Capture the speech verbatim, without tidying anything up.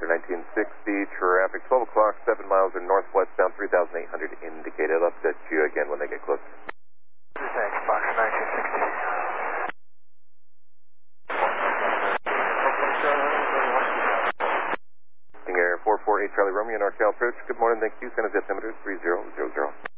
Vector nineteen sixty, traffic twelve o'clock, seven miles or northwest, down three thousand eight hundred indicated. I'll update you again when they get close. Thanks, Fox nineteen sixty. Air four four eight Charlie Romeo, NorCal approach. Good morning, thank you. San Jose altimeter three zero zero zero.